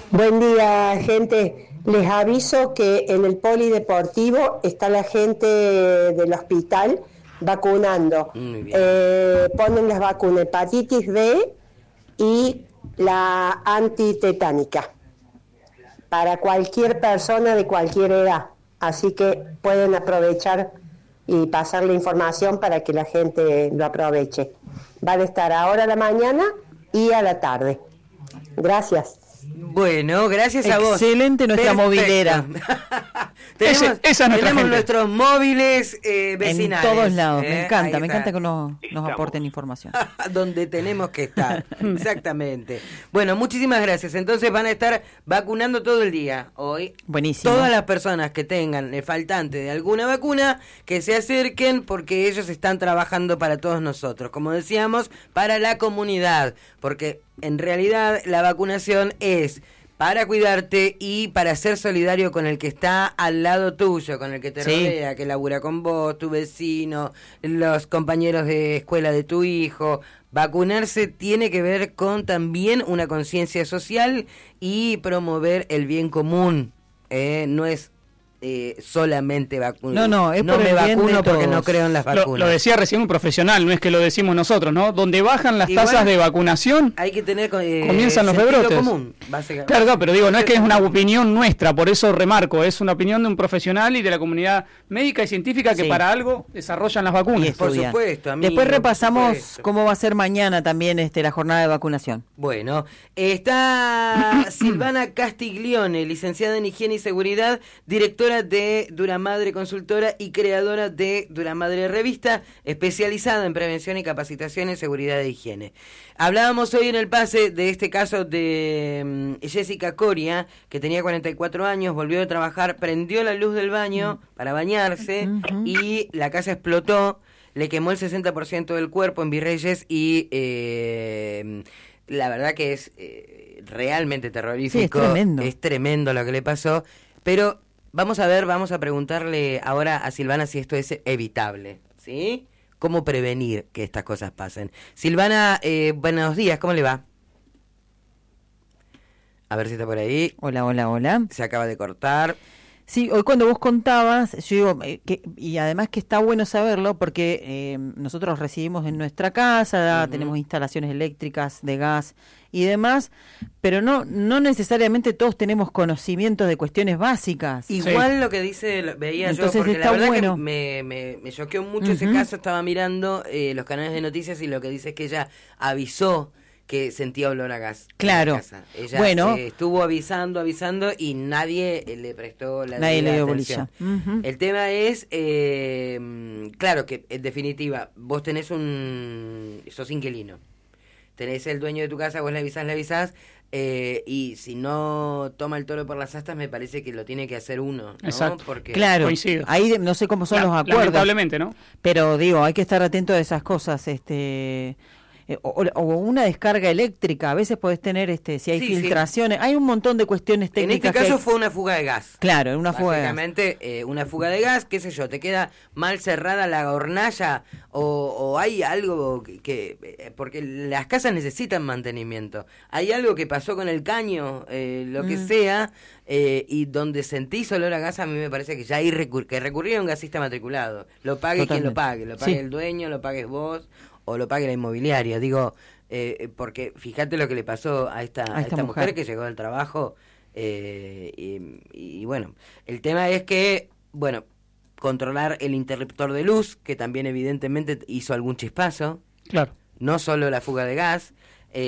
Buen día, gente. Les aviso que en el polideportivo está la gente del hospital vacunando. Muy bien. Ponen las vacunas hepatitis B y la antitetánica para cualquier persona de cualquier edad. Así que pueden aprovechar y pasar la información para que la gente lo aproveche. Van a estar ahora a la mañana y a la tarde. Gracias. Bueno, gracias a vos. Excelente nuestra movilera. Tenemos, esa es nuestra tenemos gente. nuestros móviles vecinales. En todos lados, me Ahí encanta está. que nos aporten información. Donde tenemos que estar, exactamente. Bueno, muchísimas gracias. Entonces van a estar vacunando todo el día hoy. Buenísimo. Todas las personas que tengan el faltante de alguna vacuna, que se acerquen porque ellos están trabajando para todos nosotros. Como decíamos, para la comunidad. Porque en realidad la vacunación es para cuidarte y para ser solidario con el que está al lado tuyo, con el que te rodea, que labura con vos, tu vecino, los compañeros de escuela de tu hijo. Vacunarse tiene que ver con también una conciencia social y promover el bien común. No es solamente vacunar. No, es por me el bien vacuno de porque todos. no creo en las vacunas. Lo decía recién un profesional, no es que lo decimos nosotros, ¿no? Donde bajan las Igual, tasas de vacunación, hay que tener comienzan los sentido rebrotes. común, básicamente. Claro, pero digo, no es que es una opinión nuestra, por eso remarco, es una opinión de un profesional y de la comunidad médica y científica que Sí. para algo desarrollan las vacunas. Y Por estudian. supuesto, amigo, Después por repasamos supuesto. cómo va a ser mañana también la jornada de vacunación. Bueno, está Silvana Castiglione, licenciada en Higiene y Seguridad, directora de Duramadre Consultora y creadora de Duramadre Revista, especializada en prevención y capacitación en seguridad e higiene. Hablábamos hoy en el pase de este caso de Jessica Coria, que tenía 44 años, volvió de trabajar, prendió la luz del baño para bañarse y la casa explotó, le quemó el 60% del cuerpo en Virreyes y la verdad que es realmente terrorífico. Sí, es tremendo. Es tremendo lo que le pasó, pero vamos a preguntarle ahora a Silvana si esto es evitable, ¿sí? ¿Cómo prevenir que estas cosas pasen? Silvana, buenos días, ¿cómo le va? A ver si está por ahí. Hola. Se acaba de cortar. Sí, hoy cuando vos contabas, yo digo, y además que está bueno saberlo porque nosotros residimos en nuestra casa, tenemos instalaciones eléctricas, de gas y demás, pero no necesariamente todos tenemos conocimientos de cuestiones básicas. Igual lo que dice, veía Entonces yo, porque está la verdad bueno. que me choqueó mucho ese caso, estaba mirando los canales de noticias y lo que dice es que ella avisó que sentía olor a gas. Claro. En la casa. Ella Bueno. estuvo avisando y nadie le prestó la Nadie le debida dio atención. bolilla. Ujú. El tema es, claro que en definitiva, vos sos inquilino. Tenés el dueño de tu casa, vos le avisás, y si no toma el toro por las astas, me parece que lo tiene que hacer uno, ¿no? Exacto. Porque Claro, Coincido. ahí no sé cómo son los acuerdos, Lamentablemente, ¿no? pero digo, hay que estar atento a esas cosas, o una descarga eléctrica, a veces podés tener, si hay Sí, filtraciones, hay un montón de cuestiones en técnicas. este caso que- fue una fuga de gas. Claro, una fuga de gas. Básicamente, una fuga de gas, qué sé yo, te queda mal cerrada la hornalla o hay algo porque las casas necesitan mantenimiento. Hay algo que pasó con el caño, lo que sea, y donde sentís olor a gas, a mí me parece que ya hay que recurrir a un gasista matriculado. Lo pague quien lo pague, Sí. el dueño, lo pagues vos o lo pague la inmobiliaria. Digo, porque fíjate lo que le pasó a esta mujer que llegó al trabajo y bueno, el tema es que, bueno, controlar el interruptor de luz, que también evidentemente hizo algún chispazo, Claro. no solo la fuga de gas,